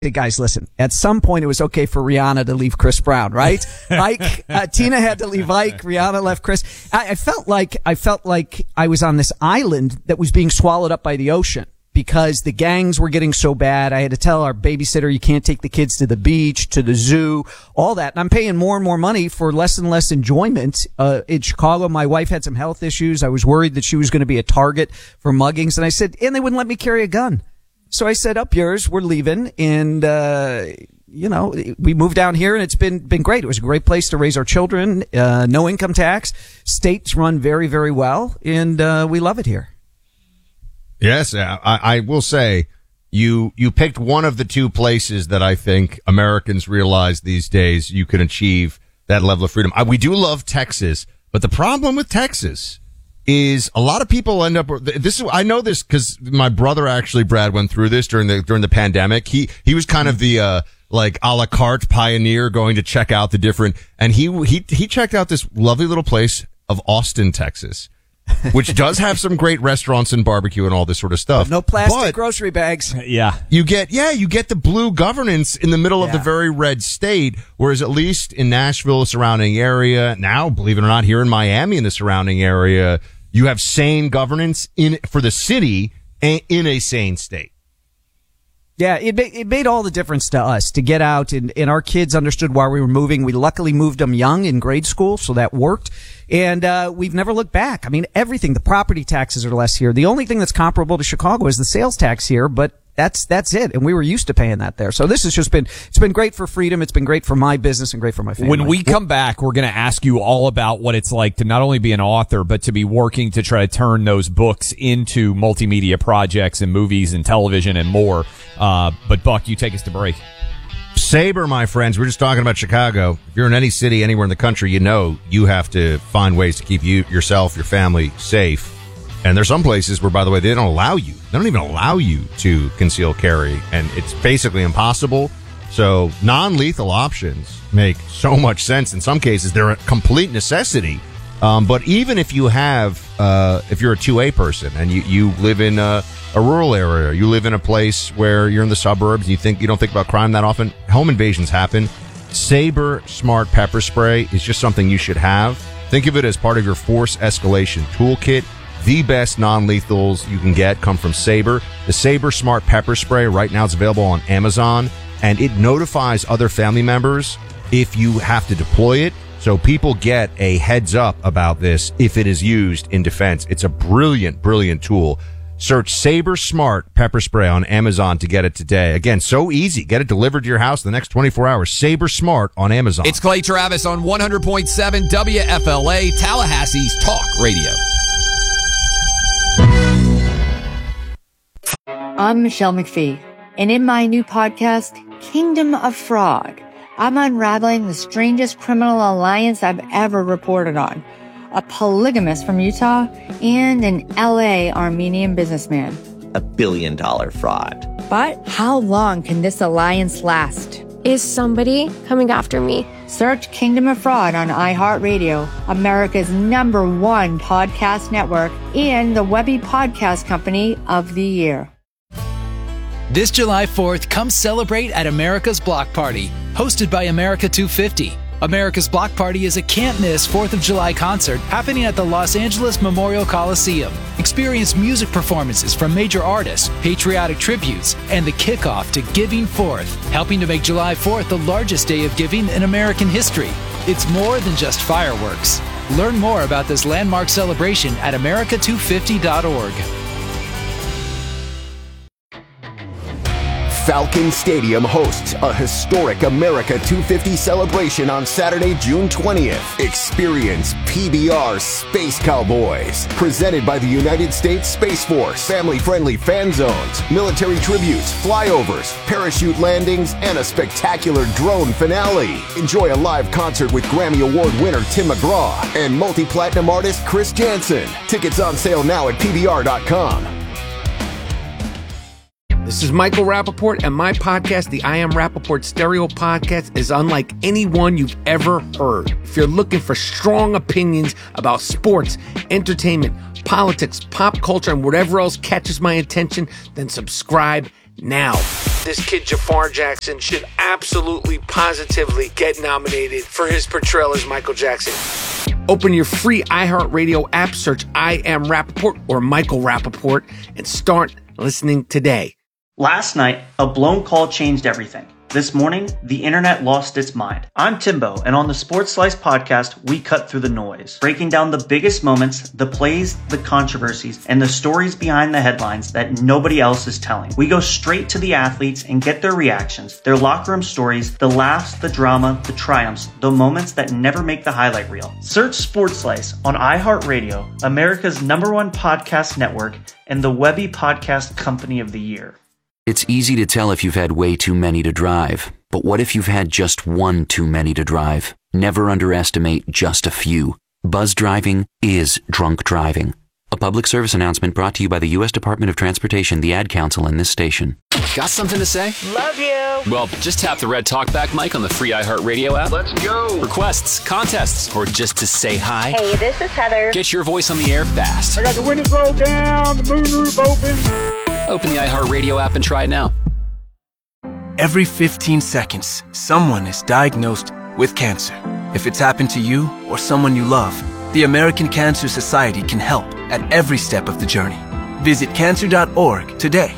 Hey guys, listen, at some point it was okay for Rihanna to leave Chris Brown, right? Tina had to leave Ike, Rihanna left Chris. I felt like I was on this island that was being swallowed up by the ocean because the gangs were getting so bad. I had to tell our babysitter, you can't take the kids to the beach, to the zoo, all that. And I'm paying more and more money for less and less enjoyment. In Chicago, my wife had some health issues. I was worried that she was going to be a target for muggings. And I said, and they wouldn't let me carry a gun. So I said, up yours, we're leaving. And, we moved down here and it's been great. It was a great place to raise our children. No income tax. States run very, very well. And, we love it here. Yes. I will say you picked one of the two places that I think Americans realize these days you can achieve that level of freedom. We do love Texas, but the problem with Texas is a lot of people end up I know this because my brother actually, Brad, went through this during the pandemic. He was kind of the a la carte pioneer going to check out the different, and he checked out this lovely little place of Austin, Texas, which does have some great restaurants and barbecue and all this sort of stuff. No plastic grocery bags. Yeah. You get the blue governance in the middle of the very red state, whereas at least in Nashville, the surrounding area, now, believe it or not, here in Miami and the surrounding area, you have sane governance for the city in a sane state. Yeah, it made all the difference to us to get out, and our kids understood why we were moving. We luckily moved them young in grade school, so that worked. And we've never looked back. I mean, everything, the property taxes are less here. The only thing that's comparable to Chicago is the sales tax here, but that's it. And we were used to paying that there. So this has just it's been great for freedom. It's been great for my business and great for my family. When we come back, we're going to ask you all about what it's like to not only be an author, but to be working to try to turn those books into multimedia projects and movies and television and more. But Buck, you take us to break. Sabre, my friends, we're just talking about Chicago. If you're in any city anywhere in the country, you have to find ways to keep yourself, your family safe. And there's some places where, by the way, they don't even allow you to conceal carry, and it's basically impossible. So non-lethal options make so much sense. In some cases, they're a complete necessity. But even if you if you're a 2A person and you live in a rural area, you live in a place where you're in the suburbs, you don't think about crime that often, home invasions happen. Sabre Smart Pepper Spray is just something you should have. Think of it as part of your force escalation toolkit. The best non-lethals you can get come from Sabre. The Sabre Smart Pepper Spray right now is available on Amazon, and it notifies other family members if you have to deploy it. So people get a heads up about this if it is used in defense. It's a brilliant, brilliant tool. Search Sabre Smart Pepper Spray on Amazon to get it today. Again, so easy. Get it delivered to your house in the next 24 hours. Sabre Smart on Amazon. It's Clay Travis on 100.7 WFLA, Tallahassee's Talk Radio. I'm Michelle McPhee, and in my new podcast, Kingdom of Fraud, I'm unraveling the strangest criminal alliance I've ever reported on. A polygamist from Utah and an LA Armenian businessman. $1 billion fraud. But how long can this alliance last? Is somebody coming after me? Search Kingdom of Fraud on iHeartRadio, America's #1 podcast network, and the Webby Podcast Company of the Year. This July 4th, come celebrate at America's Block Party, hosted by America 250. America's Block Party is a can't-miss 4th of July concert happening at the Los Angeles Memorial Coliseum. Experience music performances from major artists, patriotic tributes, and the kickoff to Giving Forth, helping to make July 4th the largest day of giving in American history. It's more than just fireworks. Learn more about this landmark celebration at america250.org. Falcon Stadium hosts a historic America 250 celebration on Saturday, June 20th. Experience PBR Space Cowboys, presented by the United States Space Force. Family-friendly fan zones, military tributes, flyovers, parachute landings, and a spectacular drone finale. Enjoy a live concert with Grammy Award winner Tim McGraw and multi-platinum artist Chris Jansen. Tickets on sale now at PBR.com. This is Michael Rappaport, and my podcast, the I Am Rappaport Stereo Podcast, is unlike anyone you've ever heard. If you're looking for strong opinions about sports, entertainment, politics, pop culture, and whatever else catches my attention, then subscribe now. This kid Jafar Jackson should absolutely, positively get nominated for his portrayal as Michael Jackson. Open your free iHeartRadio app, search I Am Rappaport or Michael Rappaport, and start listening today. Last night, a blown call changed everything. This morning, the internet lost its mind. I'm Timbo, and on the Sports Slice podcast, we cut through the noise, breaking down the biggest moments, the plays, the controversies, and the stories behind the headlines that nobody else is telling. We go straight to the athletes and get their reactions, their locker room stories, the laughs, the drama, the triumphs, the moments that never make the highlight reel. Search Sports Slice on iHeartRadio, America's #1 podcast network, and the Webby Podcast Company of the Year. It's easy to tell if you've had way too many to drive, but what if you've had just one too many to drive? Never underestimate just a few. Buzz driving is drunk driving. A public service announcement brought to you by the U.S. Department of Transportation, the Ad Council, and this station. Got something to say? Love you. Well, just tap the red talkback mic on the free iHeartRadio app. Let's go. Requests, contests, or just to say hi. Hey, this is Heather. Get your voice on the air fast. I got the windows rolled down, the moonroof open. Open the iHeartRadio app and try it now. Every 15 seconds, someone is diagnosed with cancer. If it's happened to you or someone you love, the American Cancer Society can help at every step of the journey. Visit cancer.org today.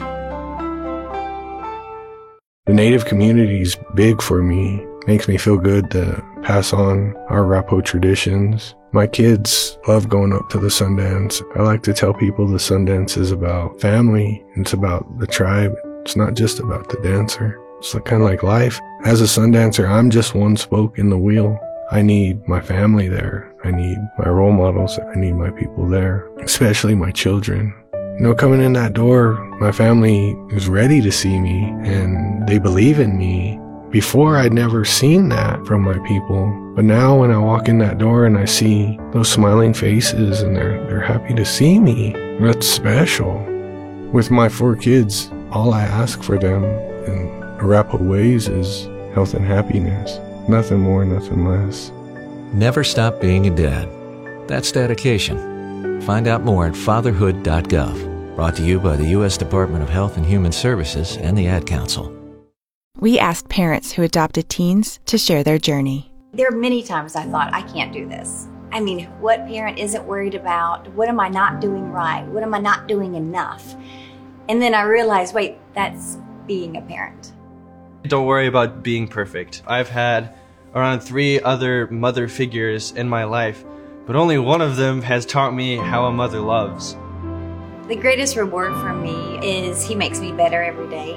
The Native community is big for me. Makes me feel good to pass on our Rapo traditions. My kids love going up to the Sundance. I like to tell people the Sundance is about family. It's about the tribe. It's not just about the dancer. It's kind of like life. As a Sundancer, I'm just one spoke in the wheel. I need my family there. I need my role models. I need my people there, especially my children. You know, coming in that door, my family is ready to see me and they believe in me. Before, I'd never seen that from my people. But now when I walk in that door and I see those smiling faces and they're happy to see me, that's special. With my 4 kids, all I ask for them in Arapaho ways is health and happiness. Nothing more, nothing less. Never stop being a dad. That's dedication. Find out more at fatherhood.gov. Brought to you by the U.S. Department of Health and Human Services and the Ad Council. We asked parents who adopted teens to share their journey. There are many times I thought, I can't do this. I mean, what parent isn't worried about? What am I not doing right? What am I not doing enough? And then I realized, wait, that's being a parent. Don't worry about being perfect. I've had around 3 other mother figures in my life, but only one of them has taught me how a mother loves. The greatest reward for me is he makes me better every day.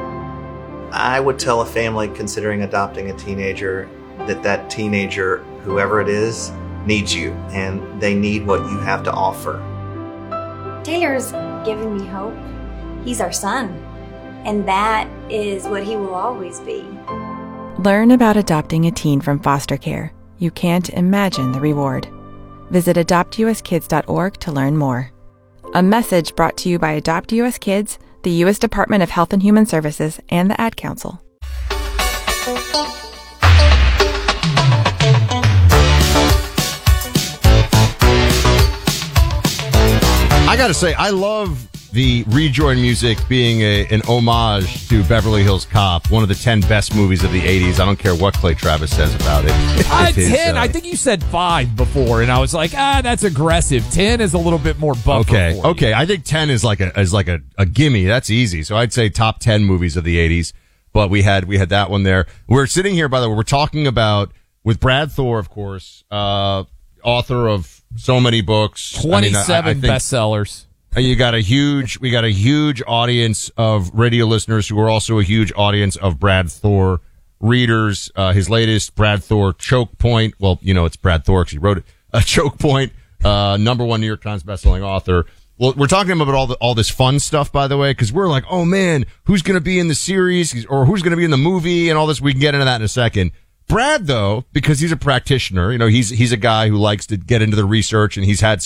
I would tell a family considering adopting a teenager that teenager, whoever it is, needs you, and they need what you have to offer. Taylor's given me hope. He's our son, and that is what he will always be. Learn about adopting a teen from foster care. You can't imagine the reward. Visit adoptuskids.org to learn more. A message brought to you by Adopt US Kids, the U.S. Department of Health and Human Services, and the Ad Council. I gotta say, I love the Rejoin music being an homage to Beverly Hills Cop, one of the 10 best movies of the 80s. I don't care what Clay Travis says about it. 10. I think you said 5 before, and I was like, that's aggressive. 10 is a little bit more buffer. Okay. I think 10 is like a gimme. That's easy. So I'd say top 10 movies of the 80s. But we had that one there. We're sitting here, by the way, we're talking about with Brad Thor, of course, author of so many books, 27 bestsellers. We got a huge audience of radio listeners who are also a huge audience of Brad Thor readers. His latest, Brad Thor Choke Point. Well, it's Brad Thor because he wrote it. Choke Point, #1 New York Times bestselling author. Well, we're talking about all this fun stuff, by the way, because we're like, oh man, who's going to be in the series or who's going to be in the movie and all this. We can get into that in a second. Brad, though, because he's a practitioner, he's a guy who likes to get into the research, and he's had some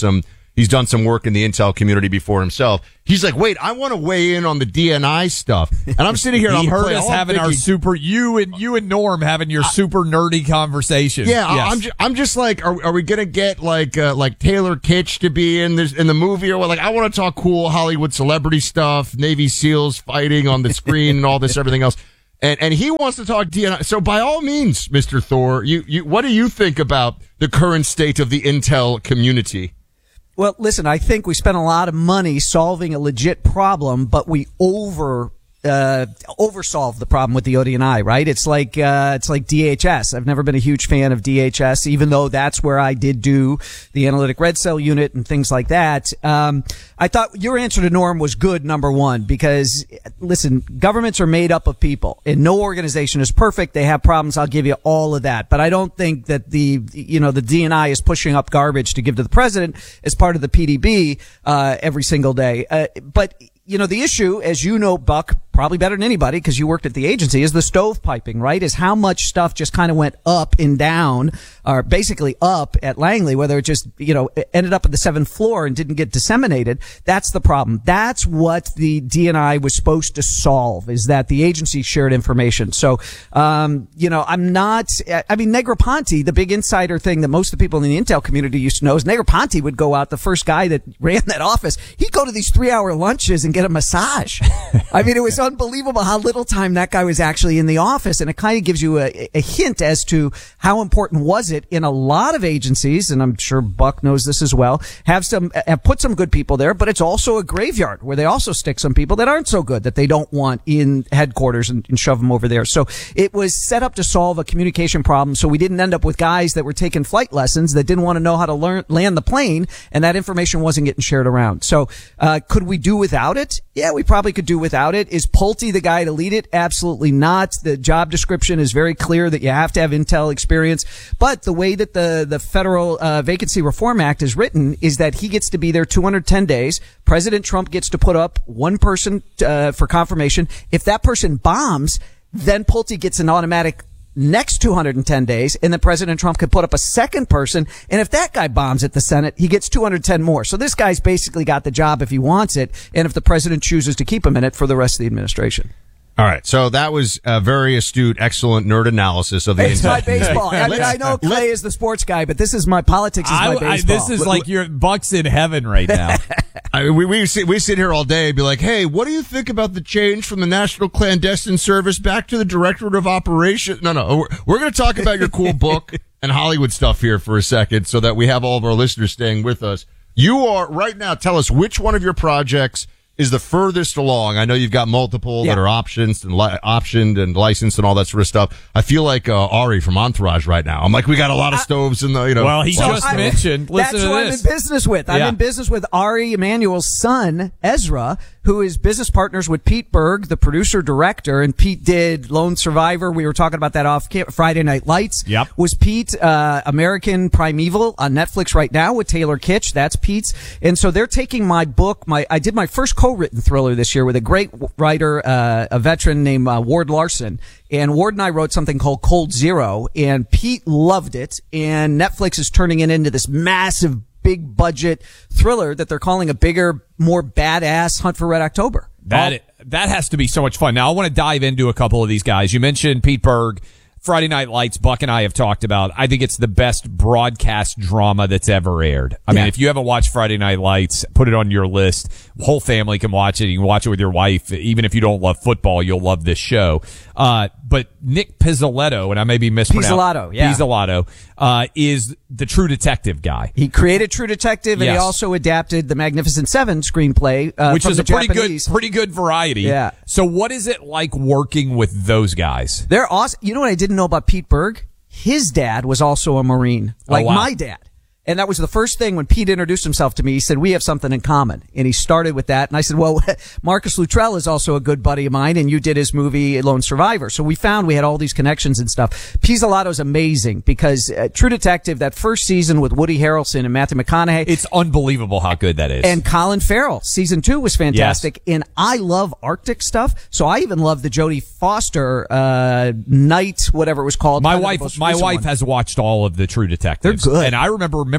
He's done some work in the intel community before himself. He's like, wait, I want to weigh in on the DNI stuff. And I'm sitting here and he I'm heard playing, us having our super, you and Norm having your super nerdy conversation. Yeah, yes. I'm just like, are we gonna get like Taylor Kitsch to be in the movie, or what? Like, I want to talk cool Hollywood celebrity stuff, Navy SEALs fighting on the screen and all this, everything else. And he wants to talk DNI. So by all means, Mr. Thor, you what do you think about the current state of the intel community? Well, listen, I think we spent a lot of money solving a legit problem, but we oversolve the problem with the ODNI, right? It's like DHS. I've never been a huge fan of DHS, even though that's where I did do the analytic red cell unit and things like that. I thought your answer to Norm was good, number one, because listen, governments are made up of people and no organization is perfect. They have problems. I'll give you all of that. But I don't think that the DNI is pushing up garbage to give to the president as part of the PDB, every single day. But the issue, as you know, Buck, probably better than anybody because you worked at the agency, is the stovepiping, right? Is how much stuff just kind of went up and down, or basically up at Langley, whether it just, ended up at the 7th floor and didn't get disseminated. That's the problem. That's what the DNI was supposed to solve, is that the agency shared information. So, Negroponte, the big insider thing that most of the people in the intel community used to know is Negroponte would go out, the first guy that ran that office, he'd go to these 3-hour lunches and get a massage. I mean, it was unbelievable how little time that guy was actually in the office. And it kind of gives you a hint as to how important was it in a lot of agencies. And I'm sure Buck knows this as well, have put some good people there, but it's also a graveyard where they also stick some people that aren't so good, that they don't want in headquarters and shove them over there. So it was set up to solve a communication problem. So we didn't end up with guys that were taking flight lessons that didn't want to know how to land the plane, and that information wasn't getting shared around. So, could we do without it? Yeah, we probably could do without it. Is Pulte the guy to lead it? Absolutely not. The job description is very clear that you have to have intel experience. But the way that the Federal Vacancy Reform Act is written is that he gets to be there 210 days. President Trump gets to put up one person for confirmation. If that person bombs, then Pulte gets an automatic next 210 days, and then President Trump could put up a second person, and if that guy bombs at the Senate, he gets 210 more. So this guy's basically got the job if he wants it, and if the president chooses to keep him in it for the rest of the administration. All right, so that was a very astute, excellent nerd analysis of the It's my baseball. I know Clay is the sports guy, but this is my politics. Is my baseball. This is like your Buck's in heaven right now. We sit here all day and be like, hey, what do you think about the change from the National Clandestine Service back to the Directorate of Operations? No, we're going to talk about your cool book and Hollywood stuff here for a second so that we have all of our listeners staying with us. You are, right now, tell us which one of your projects is the furthest along. I know you've got multiple that are optioned and licensed and all that sort of stuff. I feel like Ari from Entourage right now. I'm like, we got a lot of stoves in the, Well, he just mentioned. Listen that's to who this. I'm in business with. I'm in business with Ari Emanuel's son, Ezra, who is business partners with Pete Berg, the producer director, and Pete did Lone Survivor. We were talking about that off Friday Night Lights. Yep. Was Pete American Primeval on Netflix right now with Taylor Kitsch? That's Pete's. And so they're taking my book. I did my first co-written thriller this year with a great writer, a veteran named Ward Larson. And Ward and I wrote something called Cold Zero, and Pete loved it. And Netflix is turning it into this massive, big budget thriller that they're calling a bigger, more badass Hunt for Red October. That has to be so much fun. Now I want to dive into a couple of these guys. You mentioned Pete Berg, Friday Night Lights. Buck and I have talked about. I think it's the best broadcast drama that's ever aired. I mean, if you haven't watched Friday Night Lights, put it on your list. Whole family can watch it. You can watch it with your wife. Even if you don't love football, you'll love this show. But Nick Pizzolatto, and I may be mispronouncing. Pizzolatto, is the True Detective guy. He created True Detective, and he also adapted the Magnificent Seven screenplay, which from is the a Japanese. pretty good variety. Yeah. So what is it like working with those guys? They're awesome. You know what I didn't know about Pete Berg? His dad was also a Marine, like my dad. And that was the first thing when Pete introduced himself to me. He said, we have something in common. And he started with that. And I said, well, Marcus Luttrell is also a good buddy of mine, and you did his movie Lone Survivor. So we found we had all these connections and stuff. Pizzolatto's amazing because True Detective, that first season with Woody Harrelson and Matthew McConaughey. It's unbelievable how good that is. And Colin Farrell. Season 2 was fantastic. Yes. And I love Arctic stuff. So I even love the Jodie Foster, Night, whatever it was called. My wife has watched all of the True Detectives. They're good. And I remember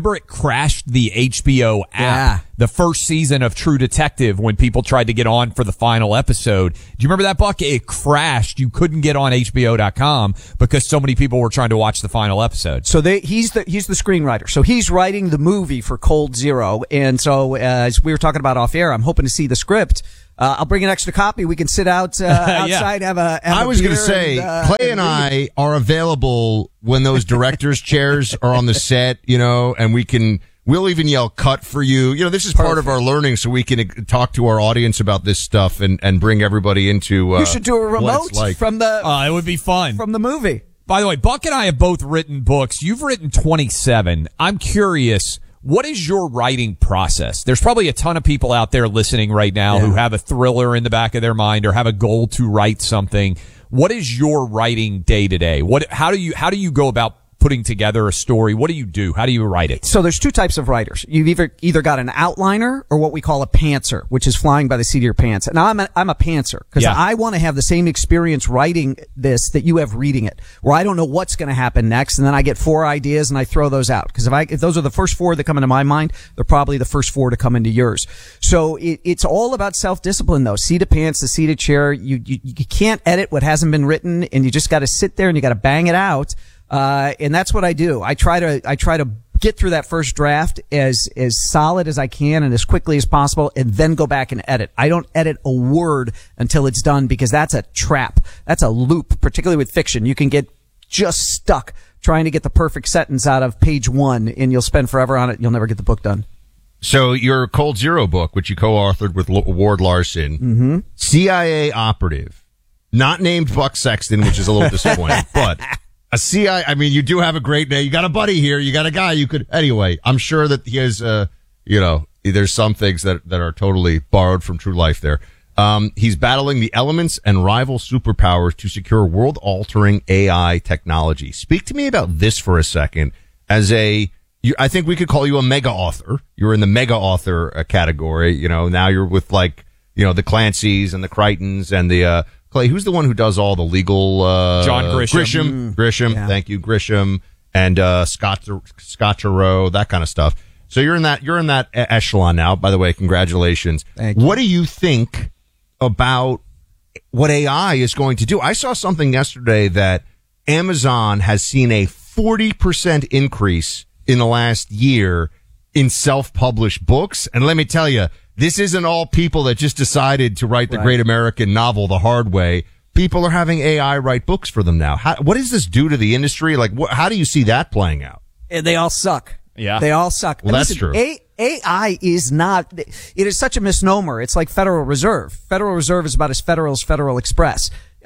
remember it crashed the HBO app, the first season of True Detective, when people tried to get on for the final episode. Do you remember that, Buck? It crashed. You couldn't get on HBO.com because so many people were trying to watch the final episode. So he's the screenwriter. So he's writing the movie for Cold Zero. And so, as we were talking about off air, I'm hoping to see the script. I'll bring an extra copy. We can sit outside, have a I was going to say, Clay and I are available when those director's chairs are on the set, and we'll even yell cut for you. This is part of our learning, so we can talk to our audience about this stuff and bring everybody into, you should do a remote from the, it would be fun. From the movie. By the way, Buck and I have both written books. You've written 27. I'm curious, what is your writing process? There's probably a ton of people out there listening right now who have a thriller in the back of their mind or have a goal to write something. What is your writing day to day? How do you go about putting together a story? What do you do? How do you write it? So there's two types of writers. You've either got an outliner or what we call a pantser, which is flying by the seat of your pants. Now I'm a pantser because I want to have the same experience writing this that you have reading it, where I don't know what's going to happen next, and then I get 4 ideas and I throw those out. Because if those are the first 4 that come into my mind, they're probably the first 4 to come into yours. So it's all about self-discipline, though. Seat of pants, the seat of chair. You can't edit what hasn't been written, and you just got to sit there and you got to bang it out. And that's what I do. I try to get through that first draft as solid as I can and as quickly as possible, and then go back and edit. I don't edit a word until it's done, because that's a trap. That's a loop, particularly with fiction. You can get just stuck trying to get the perfect sentence out of page 1, and you'll spend forever on it. You'll never get the book done. So your Cold Zero book, which you co-authored with Ward Larson, CIA operative, not named Buck Sexton, which is a little disappointing, but a CIA, you do have a great name. You got a buddy here. You got a guy you could, anyway, I'm sure that he has, there's some things that are totally borrowed from true life there. He's battling the elements and rival superpowers to secure world-altering AI technology. Speak to me about this for a second. I think we could call you a mega author. You're in the mega author category. Now you're with the Clancys and the Crichtons and the, Clay, who's the one who does all the legal, John Grisham. Grisham. Yeah. Thank you, Grisham. And, Scott Turow, that kind of stuff. So you're in that echelon now. By the way, congratulations. Thank you. What do you think about what AI is going to do? I saw something yesterday that Amazon has seen a 40% increase in the last year in self-published books. And let me tell you, this isn't all people that just decided to write the great American novel the hard way. People are having AI write books for them now. What does this do to the industry? How do you see that playing out? They all suck. Yeah. They all suck. Well, that's true. AI is not, it is such a misnomer. It's like Federal Reserve. Federal Reserve is about as federal as Federal Express.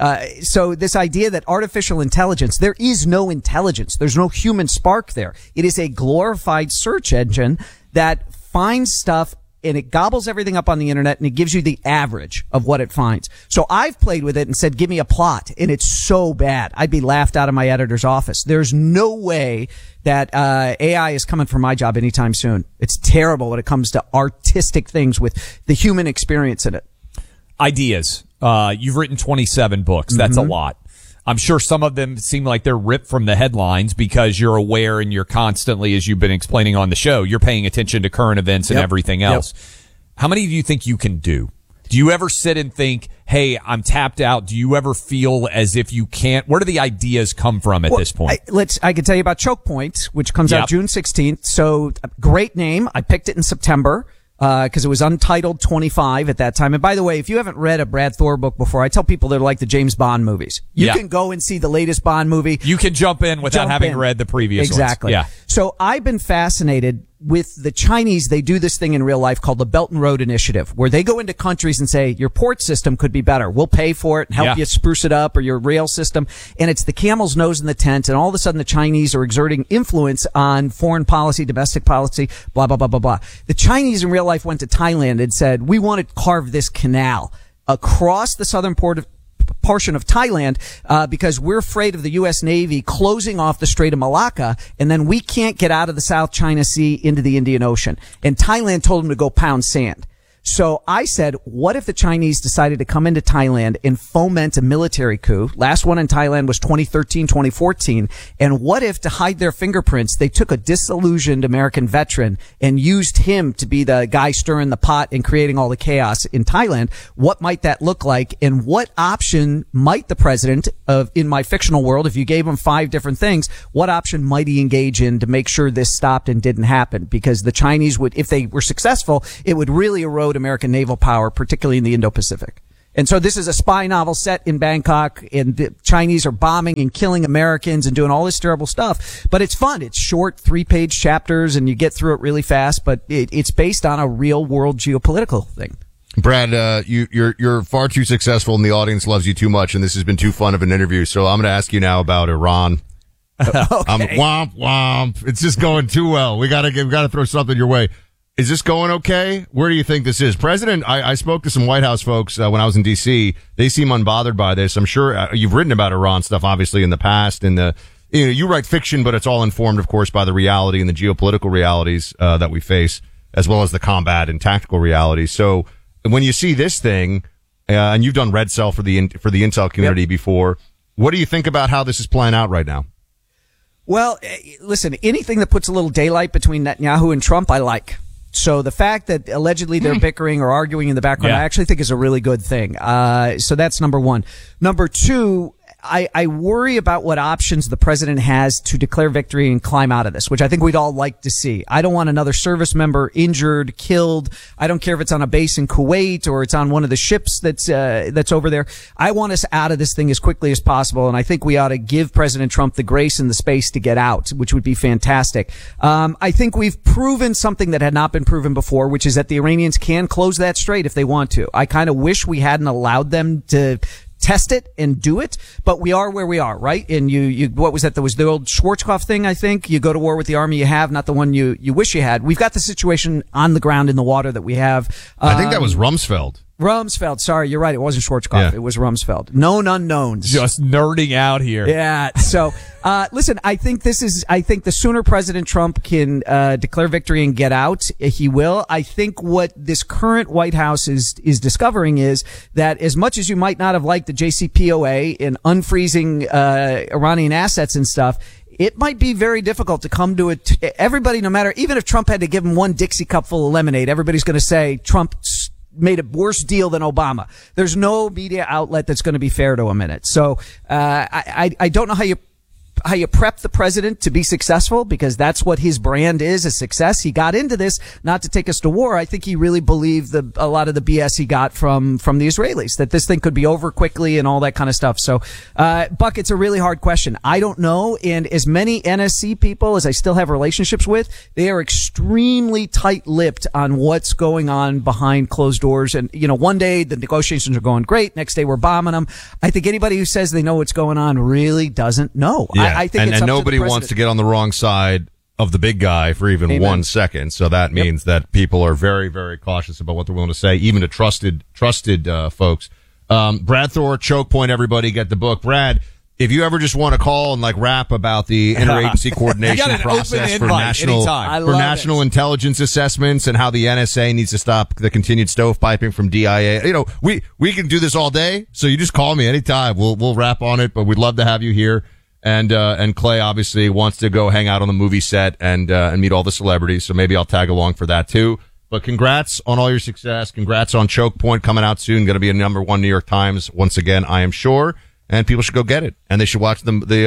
So this idea that artificial intelligence, there is no intelligence. There's no human spark there. It is a glorified search engine that finds stuff, and it gobbles everything up on the internet, and it gives you the average of what it finds. So I've played with it and said, give me a plot, and it's so bad. I'd be laughed out of my editor's office. There's no way that AI is coming for my job anytime soon. It's terrible when it comes to artistic things with the human experience in it. Ideas. You've written 27 books. That's a lot. I'm sure some of them seem like they're ripped from the headlines because you're aware and you're constantly, as you've been explaining on the show, you're paying attention to current events and everything else. How many do you think you can do? Do you ever sit and think, hey, I'm tapped out? Do you ever feel as if you can't? Where do the ideas come from at this point? I can tell you about Choke Point, which comes out June 16th. So great name. I picked it in September. Cause it was Untitled 25 at that time. And by the way, if you haven't read a Brad Thor book before, I tell people they're like the James Bond movies. You can go and see the latest Bond movie. You can jump in without having read the previous ones. Exactly. Yeah. So I've been fascinated with the Chinese. They do this thing in real life called the Belt and Road Initiative, where they go into countries and say, your port system could be better. We'll pay for it and help you spruce it up, or your rail system. And it's the camel's nose in the tent. And all of a sudden the Chinese are exerting influence on foreign policy, domestic policy, blah, blah, blah, blah, blah. The Chinese in real life went to Thailand and said, we want to carve this canal across the southern portion of Thailand, because we're afraid of the U.S. Navy closing off the Strait of Malacca, and then we can't get out of the South China Sea into the Indian Ocean. And Thailand told them to go pound sand. So I said, what if the Chinese decided to come into Thailand and foment a military coup? Last one in Thailand was 2013, 2014. And what if, to hide their fingerprints, they took a disillusioned American veteran and used him to be the guy stirring the pot and creating all the chaos in Thailand? What might that look like? And what option might the president in my fictional world, if you gave him 5 different things, what option might he engage in to make sure this stopped and didn't happen? Because the Chinese would, if they were successful, it would really erode American naval power, particularly in the Indo-Pacific. And so this is a spy novel set in Bangkok, and the Chinese are bombing and killing Americans and doing all this terrible stuff. But it's fun. It's short, 3-page chapters, and you get through it really fast. But it's based on a real-world geopolitical thing. Brad, you're far too successful, and the audience loves you too much, and this has been too fun of an interview. So I'm going to ask you now about Iran. Okay. Womp womp. It's just going too well. We gotta throw something your way. Is this going okay? Where do you think this is? President, I spoke to some White House folks when I was in D.C. They seem unbothered by this. I'm sure you've written about Iran stuff, obviously, in the past. And you write fiction, but it's all informed, of course, by the reality and the geopolitical realities that we face, as well as the combat and tactical realities. So when you see this thing, and you've done Red Cell for the intel community before, what do you think about how this is playing out right now? Well, listen, anything that puts a little daylight between Netanyahu and Trump, I like. So the fact that allegedly they're bickering or arguing in the background, I actually think is a really good thing. So that's number one. Number two, I worry about what options the president has to declare victory and climb out of this, which I think we'd all like to see. I don't want another service member injured, killed. I don't care if it's on a base in Kuwait or it's on one of the ships that's over there. I want us out of this thing as quickly as possible. And I think we ought to give President Trump the grace and the space to get out, which would be fantastic. I think we've proven something that had not been proven before, which is that the Iranians can close that strait if they want to. I kind of wish we hadn't allowed them to test it and do it, but we are where we are, right? And you what was that? There was the old Schwarzkopf thing, I think. You go to war with the army you have, not the one you wish you had. We've got the situation on the ground in the water that we have. I think that was Rumsfeld. Rumsfeld. Sorry, you're right. It wasn't Schwarzkopf. It was Rumsfeld. Known unknowns. Just nerding out here. Yeah. So, listen, I think the sooner President Trump can, declare victory and get out, he will. I think what this current White House is discovering is that as much as you might not have liked the JCPOA and unfreezing, Iranian assets and stuff, it might be very difficult to come to it. Everybody, no matter, even if Trump had to give him one Dixie cup full of lemonade, everybody's going to say Trump made a worse deal than Obama. There's no media outlet that's going to be fair to him in it. So, I don't know how you prep the president to be successful, because that's what his brand is, a success. He got into this not to take us to war. I think he really believed a lot of the BS he got from the Israelis, that this thing could be over quickly and all that kind of stuff. So, Buck, it's a really hard question. I don't know. And as many NSC people as I still have relationships with, they are extremely tight-lipped on what's going on behind closed doors. And, one day the negotiations are going great. Next day we're bombing them. I think anybody who says they know what's going on really doesn't know. Yeah. I think and nobody wants to get on the wrong side of the big guy for even 1 second. So that means that people are very, very cautious about what they're willing to say, even to trusted folks. Brad Thor, Choke Point, everybody get the book. Brad, if you ever just want to call and rap about the interagency coordination process for national intelligence assessments and how the NSA needs to stop the continued stovepiping from DIA, we can do this all day. So you just call me anytime. We'll rap on it, but we'd love to have you here. And Clay obviously wants to go hang out on the movie set and meet all the celebrities. So maybe I'll tag along for that too. But congrats on all your success. Congrats on Choke Point coming out soon. Going to be a #1 New York Times once again, I am sure. And people should go get it. And they should watch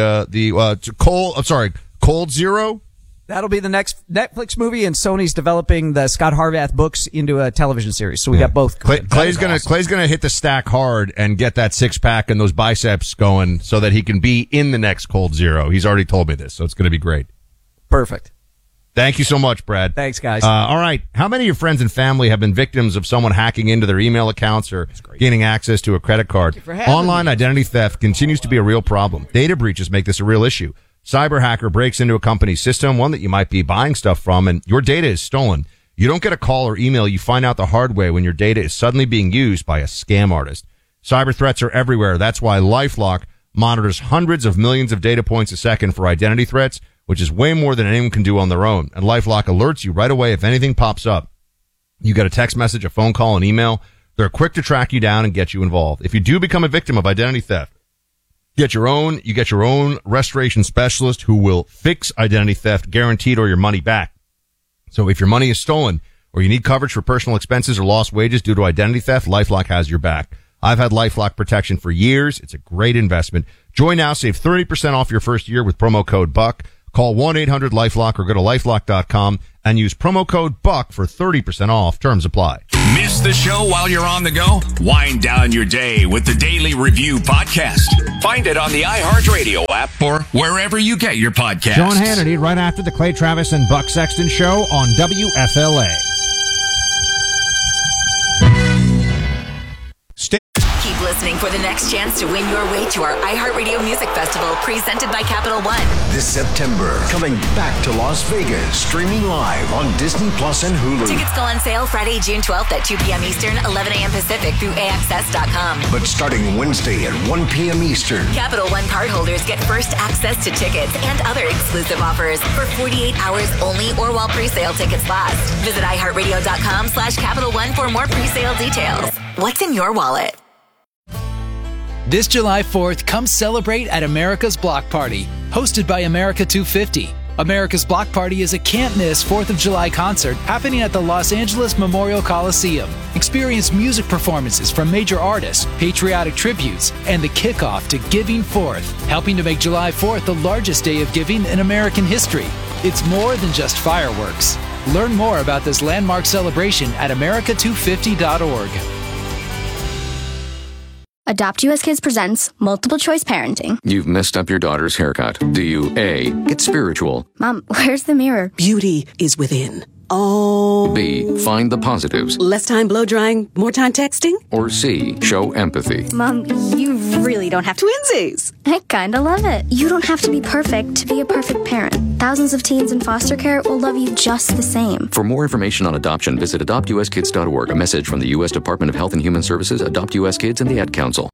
Cold Zero. That'll be the next Netflix movie, and Sony's developing the Scott Harvath books into a television series. So we got both. Clay's gonna hit the stack hard and get that 6-pack and those biceps going so that he can be in the next Cold Zero. He's already told me this, so it's gonna be great. Perfect. Thank you so much, Brad. Thanks, guys. All right. How many of your friends and family have been victims of someone hacking into their email accounts or gaining access to a credit card? Online identity theft continues to be a real problem. Data breaches make this a real issue. Cyber hacker breaks into a company's system, one that you might be buying stuff from, and your data is stolen. You don't get a call or email. You find out the hard way when your data is suddenly being used by a scam artist. Cyber threats are everywhere. That's why LifeLock monitors hundreds of millions of data points a second for identity threats, which is way more than anyone can do on their own. And LifeLock alerts you right away if anything pops up. You get a text message, a phone call, an email. They're quick to track you down and get you involved. If you do become a victim of identity theft, you get your own restoration specialist who will fix identity theft, guaranteed, or your money back. So if your money is stolen or you need coverage for personal expenses or lost wages due to identity theft, LifeLock has your back. I've had LifeLock protection for years. It's a great investment. Join now, save 30% off your first year with promo code BUCK. Call 1-800-LifeLock or go to LifeLock.com and use promo code BUCK for 30% off. Terms apply. Miss the show while you're on the go? Wind down your day with the Daily Review Podcast. Find it on the iHeartRadio app or wherever you get your podcasts. Sean Hannity right after the Clay Travis and Buck Sexton show on WFLA. Keep listening for the next chance to win your way to our iHeartRadio Music Festival presented by Capital One. This September, coming back to Las Vegas, streaming live on Disney Plus and Hulu. Tickets go on sale Friday, June 12th at 2 p.m. Eastern, 11 a.m. Pacific through AXS.com. But starting Wednesday at 1 p.m. Eastern. Capital One cardholders get first access to tickets and other exclusive offers for 48 hours only or while pre-sale tickets last. Visit iHeartRadio.com/Capital One for more pre-sale details. What's in your wallet? This July 4th, come celebrate at America's Block Party, hosted by America 250. America's Block Party is a can't-miss 4th of July concert happening at the Los Angeles Memorial Coliseum. Experience music performances from major artists, patriotic tributes, and the kickoff to Giving Forth, helping to make July 4th the largest day of giving in American history. It's more than just fireworks. Learn more about this landmark celebration at america250.org. Adopt US Kids presents Multiple Choice Parenting. You've messed up your daughter's haircut. Do you A, get spiritual? Mom, where's the mirror? Beauty is within. Oh. B, find the positives? Less time blow drying, more time texting? Or C, show empathy? Mom, you really don't have to. Twinsies! I kinda love it. You don't have to be perfect to be a perfect parent. Thousands of teens in foster care will love you just the same. For more information on adoption, visit adoptuskids.org. A message from the U.S. Department of Health and Human Services, Adopt U.S. Kids, and the Ad Council.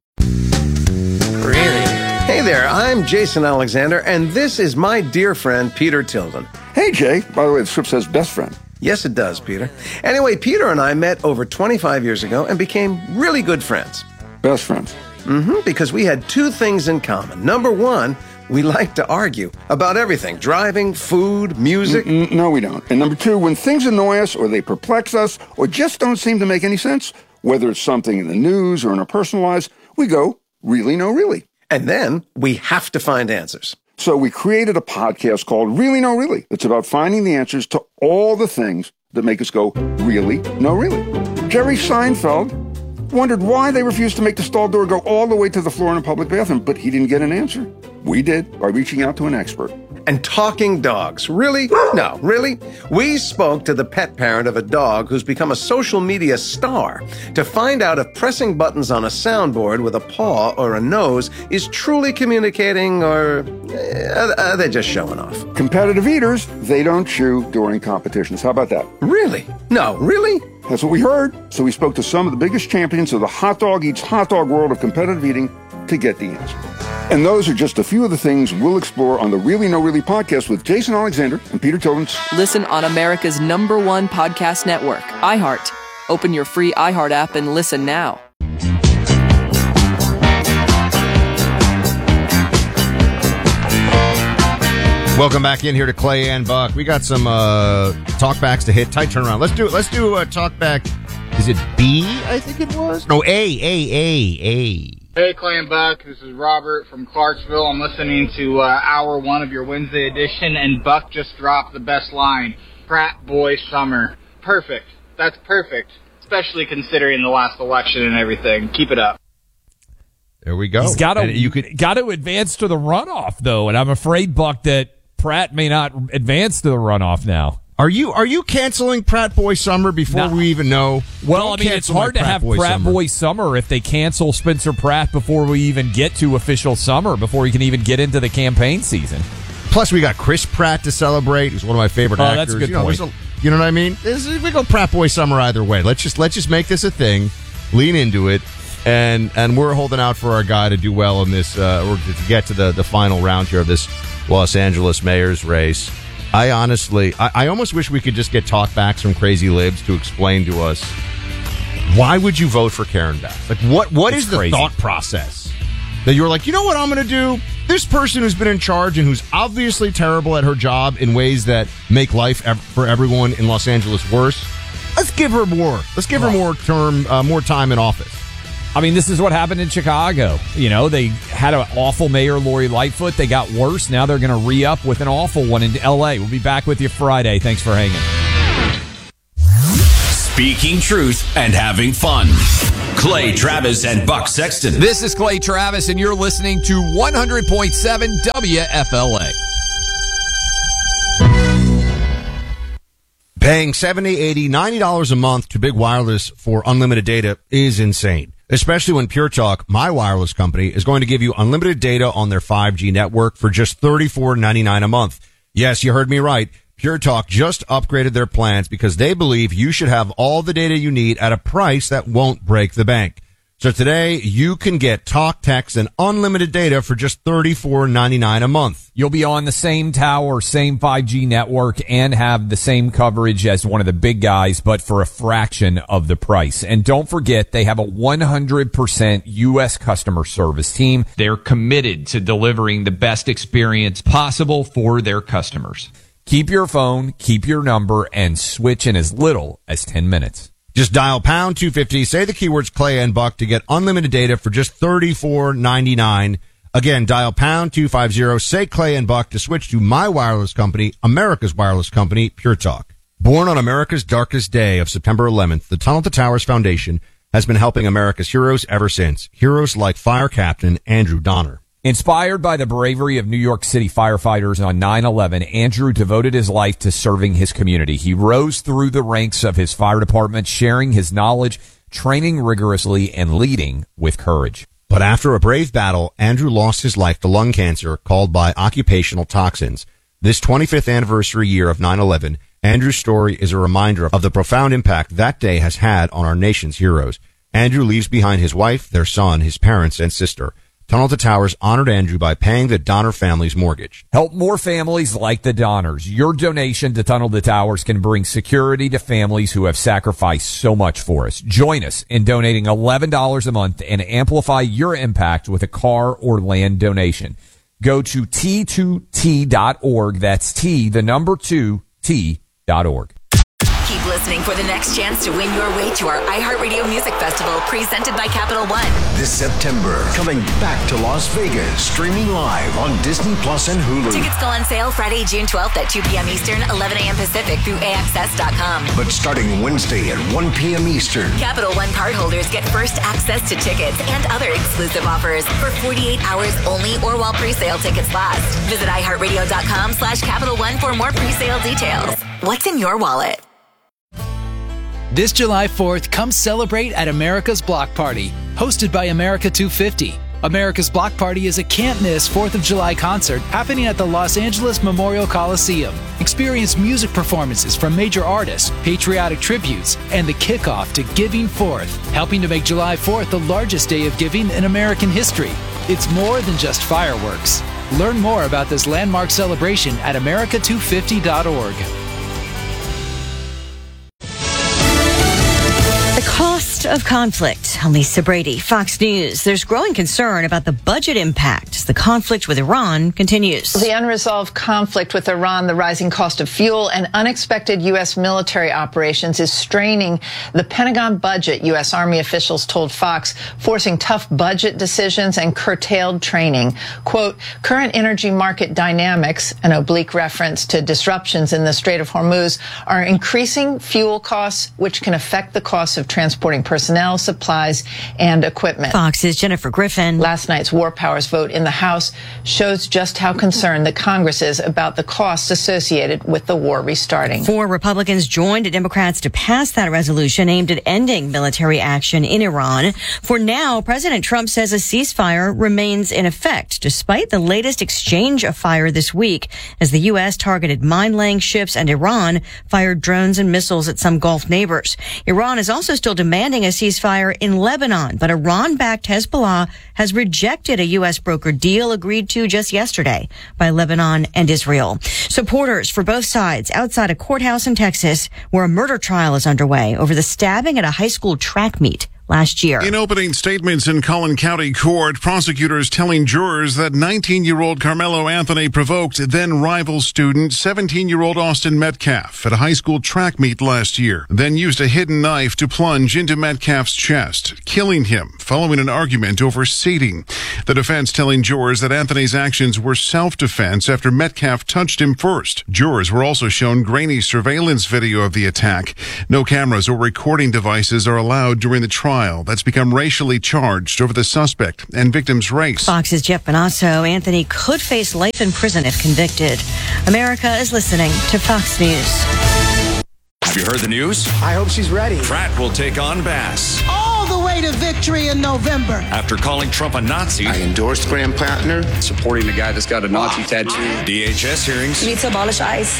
Really? Hey there, I'm Jason Alexander, and this is my dear friend, Peter Tilden. Hey, Jay. By the way, the script says best friend. Yes, it does, Peter. Anyway, Peter and I met over 25 years ago and became really good friends. Best friends. Because we had two things in common. Number one, we like to argue about everything. Driving, food, music. No, we don't. And number two, when things annoy us or they perplex us or just don't seem to make any sense, whether it's something in the news or in our personal lives, we go, really, no, really. And then we have to find answers. So we created a podcast called Really, No, Really. It's about finding the answers to all the things that make us go, really, no, really. Jerry Seinfeld wondered why they refused to make the stall door go all the way to the floor in a public bathroom, but he didn't get an answer. We did, by reaching out to an expert. And talking dogs. Really? No, really? We spoke to the pet parent of a dog who's become a social media star to find out if pressing buttons on a soundboard with a paw or a nose is truly communicating, or are they just showing off? Competitive eaters, they don't chew during competitions. How about that? Really? No, really? That's what we heard. So we spoke to some of the biggest champions of the hot dog eats hot dog world of competitive eating to get the answer. And those are just a few of the things we'll explore on the Really No Really podcast with Jason Alexander and Peter Tilden. Listen on America's #1 podcast network, iHeart. Open your free iHeart app and listen now. Welcome back in here to Clay and Buck. We got some talkbacks to hit. Tight turnaround. Let's do a talkback. Is it B? I think it was. No, A. Hey, Clay and Buck, this is Robert from Clarksville. I'm listening to hour 1 of your Wednesday edition, and Buck just dropped the best line, frat boy summer. Perfect. That's perfect, especially considering the last election and everything. Keep it up. There we go. He's got to advance to the runoff, though, and I'm afraid, Buck, that Pratt may not advance to the runoff now. Are you canceling Pratt Boy Summer before we even know? Well, I mean, it's hard to have Pratt Boy Summer if they cancel Spencer Pratt before we even get to official summer, before we can even get into the campaign season. Plus, we got Chris Pratt to celebrate. He's one of my favorite actors. That's a good point. You know what I mean? We go Pratt Boy Summer either way. Let's just make this a thing, lean into it, and we're holding out for our guy to do well in this, or to get to the final round here of this Los Angeles mayor's race. I honestly, I almost wish we could just get talkbacks from crazy libs to explain to us, why would you vote for Karen Bass? Like, what is the thought process that you're like, you know what I'm going to do? This person who's been in charge and who's obviously terrible at her job in ways that make life for everyone in Los Angeles worse, let's give her more. Let's give her more time in office. I mean, this is what happened in Chicago. You know, they had an awful mayor, Lori Lightfoot. They got worse. Now they're going to re-up with an awful one in L.A. We'll be back with you Friday. Thanks for hanging. Speaking truth and having fun. Clay Travis and Buck Sexton. This is Clay Travis, and you're listening to 100.7 WFLA. Paying $70, $80, $90 a month to Big Wireless for unlimited data is insane. Especially when Pure Talk, my wireless company, is going to give you unlimited data on their 5G network for just $34.99 a month. Yes, you heard me right. Pure Talk just upgraded their plans because they believe you should have all the data you need at a price that won't break the bank. So today, you can get talk, text, and unlimited data for just $34.99 a month. You'll be on the same tower, same 5G network, and have the same coverage as one of the big guys, but for a fraction of the price. And don't forget, they have a 100% U.S. customer service team. They're committed to delivering the best experience possible for their customers. Keep your phone, keep your number, and switch in as little as 10 minutes. Just dial pound 250, say the keywords Clay and Buck to get unlimited data for just $34.99. Again, dial pound 250, say Clay and Buck to switch to my wireless company, America's wireless company, Pure Talk. Born on America's darkest day of September 11th, the Tunnel to Towers Foundation has been helping America's heroes ever since. Heroes like Fire Captain Andrew Donner. Inspired by the bravery of New York City firefighters on 9/11, Andrew devoted his life to serving his community. He rose through the ranks of his fire department, sharing his knowledge, training rigorously, and leading with courage. But after a brave battle, Andrew lost his life to lung cancer caused by occupational toxins. This 25th anniversary year of 9/11, Andrew's story is a reminder of the profound impact that day has had on our nation's heroes. Andrew leaves behind his wife, their son, his parents, and sister. Tunnel to Towers honored Andrew by paying the Donner family's mortgage. Help more families like the Donners. Your donation to Tunnel to Towers can bring security to families who have sacrificed so much for us. Join us in donating $11 a month and amplify your impact with a car or land donation. Go to T2T.org. That's T2T.org. Keep listening for the next chance to win your way to our iHeartRadio Music Festival presented by Capital One. This September, coming back to Las Vegas, streaming live on Disney Plus and Hulu. Tickets go on sale Friday, June 12th at 2 p.m. Eastern, 11 a.m. Pacific through AXS.com. But starting Wednesday at 1 p.m. Eastern. Capital One cardholders get first access to tickets and other exclusive offers for 48 hours only or while pre-sale tickets last. Visit iHeartRadio.com/Capital One for more pre-sale details. What's in your wallet? This July 4th, come celebrate at America's Block Party, hosted by America 250. America's Block Party is a can't-miss 4th of July concert happening at the Los Angeles Memorial Coliseum. Experience music performances from major artists, patriotic tributes, and the kickoff to Giving Forth, helping to make July 4th the largest day of giving in American history. It's more than just fireworks. Learn more about this landmark celebration at america250.org. The cost of conflict. Lisa Brady, Fox News. There's growing concern about the budget impact as the conflict with Iran continues. The unresolved conflict with Iran, the rising cost of fuel, and unexpected U.S. military operations is straining the Pentagon budget, U.S. Army officials told Fox, forcing tough budget decisions and curtailed training. Quote, current energy market dynamics, an oblique reference to disruptions in the Strait of Hormuz, are increasing fuel costs, which can affect the cost of transporting personnel, supplies, and equipment. Fox's Jennifer Griffin. Last night's War Powers vote in the House shows just how concerned the Congress is about the costs associated with the war restarting. 4 Republicans joined Democrats to pass that resolution aimed at ending military action in Iran. For now, President Trump says a ceasefire remains in effect, despite the latest exchange of fire this week, as the U.S. targeted mine-laying ships and Iran fired drones and missiles at some Gulf neighbors. Iran is also still demanding a ceasefire in Lebanon, but Iran-backed Hezbollah has rejected a U.S. brokered deal agreed to just yesterday by Lebanon and Israel. Supporters for both sides outside a courthouse in Texas where a murder trial is underway over the stabbing at a high school track meet last year. In opening statements in Collin County Court, prosecutors telling jurors that 19-year-old Carmelo Anthony provoked then-rival student 17-year-old Austin Metcalf at a high school track meet last year, then used a hidden knife to plunge into Metcalf's chest, killing him following an argument over seating. The defense telling jurors that Anthony's actions were self-defense after Metcalf touched him first. Jurors were also shown grainy surveillance video of the attack. No cameras or recording devices are allowed during the trial that's become racially charged over the suspect and victim's race. Fox's Jeff Bonasso. Anthony could face life in prison if convicted. America is listening to Fox News. Have you heard the news? I hope she's ready. Pratt will take on Bass. All the way to victory in November. After calling Trump a Nazi. I endorsed Graham Plattner. Supporting the guy that's got a Nazi tattoo. DHS hearings. You need to abolish ICE.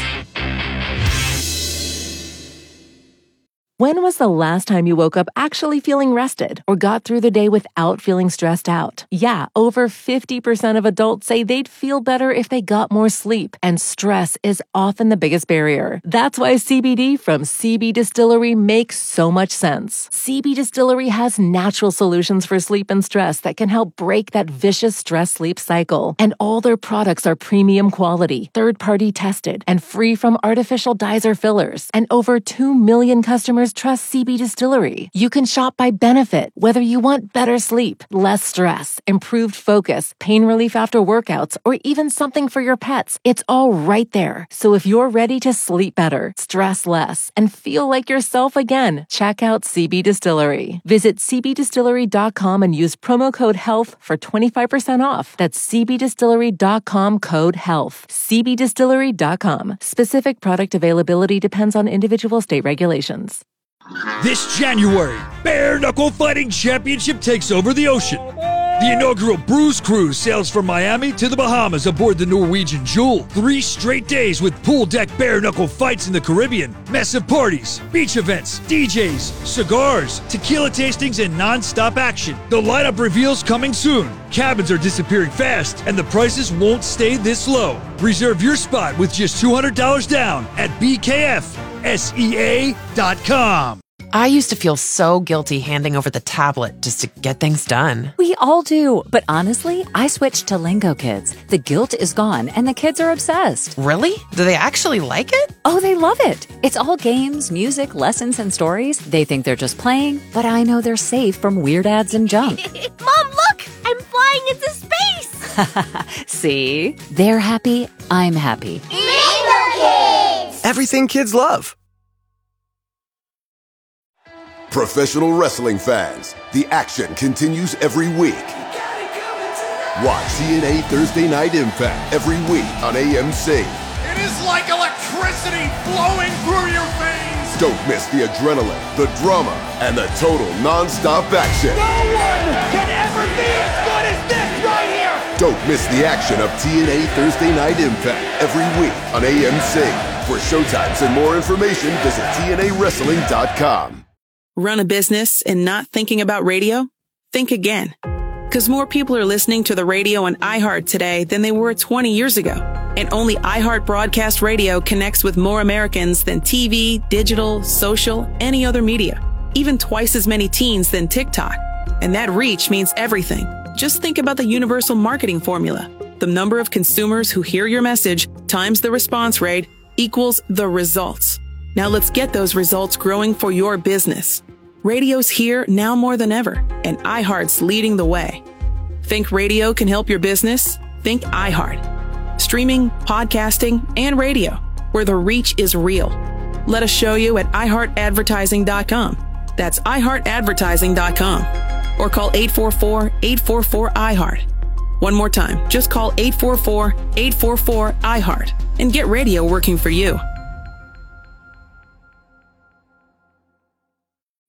When was the last time you woke up actually feeling rested or got through the day without feeling stressed out? Yeah, over 50% of adults say they'd feel better if they got more sleep, and stress is often the biggest barrier. That's why CBD from CB Distillery makes so much sense. CB Distillery has natural solutions for sleep and stress that can help break that vicious stress-sleep cycle. And all their products are premium quality, third-party tested, and free from artificial dyes or fillers. And over 2 million customers trust CB Distillery. You can shop by benefit, whether you want better sleep, less stress, improved focus, pain relief after workouts, or even something for your pets. It's all right there. So if you're ready to sleep better, stress less, and feel like yourself again, check out CB Distillery. Visit cbdistillery.com and use promo code HEALTH for 25% off. That's cbdistillery.com code HEALTH. cbdistillery.com. Specific product availability depends on individual state regulations. This January, Bare Knuckle Fighting Championship takes over the ocean. The inaugural Bruise Cruise sails from Miami to the Bahamas aboard the Norwegian Jewel. 3 straight days with pool deck bare knuckle fights in the Caribbean, massive parties, beach events, DJs, cigars, tequila tastings, and non-stop action. The lineup reveals coming soon. Cabins are disappearing fast, and the prices won't stay this low. Reserve your spot with just $200 down at BKFSEA.com. I used to feel so guilty handing over the tablet just to get things done. We all do, but honestly, I switched to Lingo Kids. The guilt is gone, and the kids are obsessed. Really? Do they actually like it? Oh, they love it. It's all games, music, lessons, and stories. They think they're just playing, but I know they're safe from weird ads and junk. Mom, look! I'm flying into space! See? They're happy, I'm happy. Lingo Kids! Everything kids love. Professional wrestling fans, the action continues every week. Watch TNA Thursday Night Impact every week on AMC. It is like electricity flowing through your veins. Don't miss the adrenaline, the drama, and the total non-stop action. No one can ever be as good as this right here. Don't miss the action of TNA Thursday Night Impact every week on AMC. For showtimes and more information, visit TNAWrestling.com. Run a business and not thinking about radio? Think again. Because more people are listening to the radio on iHeart today than they were 20 years ago. And only iHeart Broadcast Radio connects with more Americans than TV, digital, social, any other media. Even twice as many teens than TikTok. And that reach means everything. Just think about the universal marketing formula. The number of consumers who hear your message times the response rate equals the results. Now let's get those results growing for your business. Radio's here now more than ever, and iHeart's leading the way. Think radio can help your business? Think iHeart. Streaming, podcasting, and radio, where the reach is real. Let us show you at iHeartAdvertising.com. That's iHeartAdvertising.com. Or call 844-844-iHeart. One more time, just call 844-844-iHeart and get radio working for you.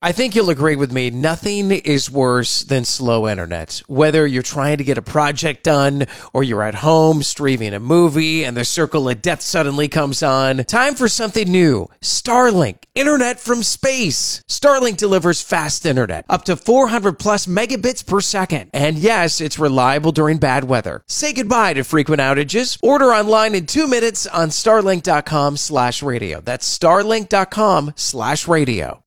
I think you'll agree with me. Nothing is worse than slow internet. Whether you're trying to get a project done or you're at home streaming a movie and the circle of death suddenly comes on. Time for something new. Starlink. Internet from space. Starlink delivers fast internet. Up to 400 plus megabits per second. And yes, it's reliable during bad weather. Say goodbye to frequent outages. Order online in 2 minutes on starlink.com/radio. That's starlink.com/radio.